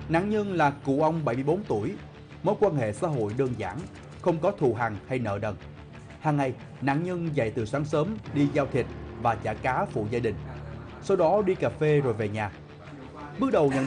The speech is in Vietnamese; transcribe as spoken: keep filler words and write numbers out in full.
Nạn nhân là cụ ông bảy mươi bốn tuổi, mối quan hệ xã hội đơn giản, không có thù hằn hay nợ nần. Hàng ngày, nạn nhân dậy từ sáng sớm đi giao thịt và chả cá phụ gia đình, sau đó đi cà phê rồi về nhà. Bước đầu nhận